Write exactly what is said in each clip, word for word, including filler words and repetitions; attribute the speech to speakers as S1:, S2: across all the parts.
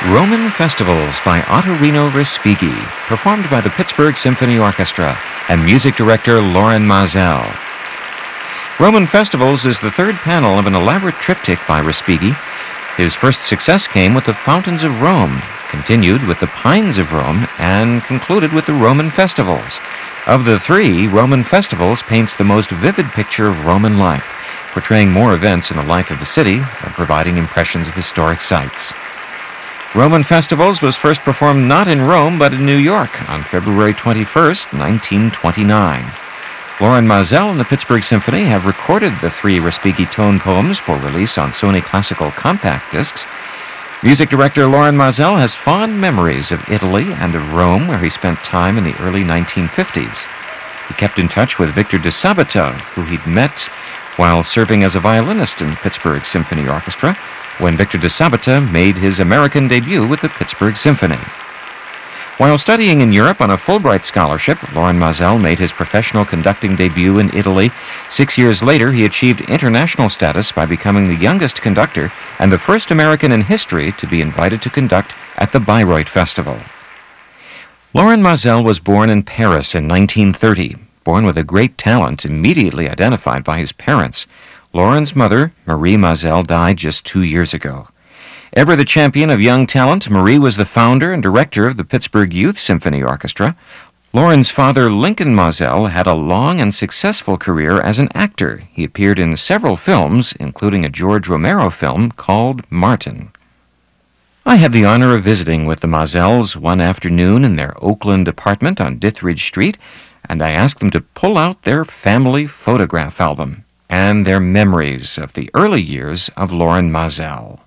S1: Roman Festivals by Ottorino Respighi, performed by the Pittsburgh Symphony Orchestra and music director Lorin Maazel. Roman Festivals is the third panel of an elaborate triptych by Respighi. His first success came with the Fountains of Rome, continued with the Pines of Rome, and concluded with the Roman Festivals. Of the three, Roman Festivals paints the most vivid picture of Roman life, portraying more events in the life of the city and providing impressions of historic sites. Roman Festivals was first performed not in Rome but in New York on February twenty-first, nineteen twenty-nine. Lorin Maazel and the Pittsburgh Symphony have recorded the three Respighi tone poems for release on Sony Classical compact discs. Music director Lorin Maazel has fond memories of Italy and of Rome, where he spent time in the early nineteen fifties. He kept in touch with Victor de Sabata, who he'd met while serving as a violinist in the Pittsburgh Symphony Orchestra, when Victor de Sabata made his American debut with the Pittsburgh Symphony. While studying in Europe on a Fulbright scholarship, Lorin Maazel made his professional conducting debut in Italy. Six years later, he achieved international status by becoming the youngest conductor and the first American in history to be invited to conduct at the Bayreuth Festival. Lorin Maazel was born in Paris in nineteen thirty, born with a great talent immediately identified by his parents. Lorin's mother, Marie Maazel, died just two years ago. Ever the champion of young talent, Marie was the founder and director of the Pittsburgh Youth Symphony Orchestra. Lorin's father, Lincoln Maazel, had a long and successful career as an actor. He appeared in several films, including a George Romero film called Martin. I had the honor of visiting with the Maazels one afternoon in their Oakland apartment on Dithridge Street, and I asked them to pull out their family photograph album and their memories of the early years of Lorin Maazel.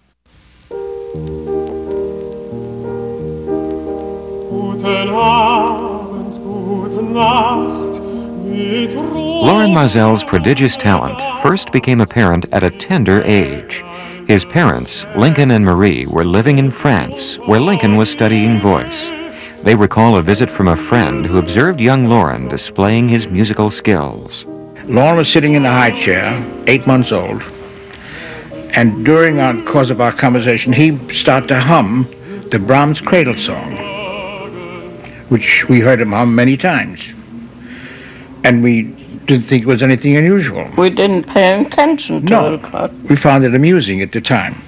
S1: Lorin Maazel's prodigious talent first became apparent at a tender age. His parents, Lincoln and Marie, were living in France, where Lincoln was studying voice. They recall a visit from a friend who observed young Lorin displaying his musical skills.
S2: Lorin was sitting in a high chair, eight months old, and during our course of our conversation, he started to hum the Brahms Cradle Song, which we heard him hum many times. And we didn't think it was anything unusual.
S3: We didn't pay attention to
S2: no,
S3: it.
S2: We found it amusing at the time.